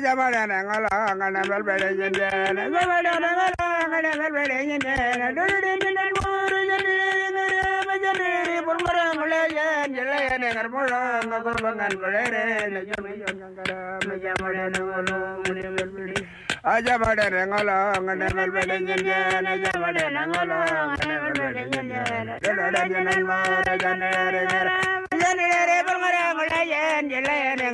Aja pada rengolong, nembel bedenyen, aja pada rengolong, nembel bedenyen, ada jalan mar, jalan rengara, jalan rengara, jalan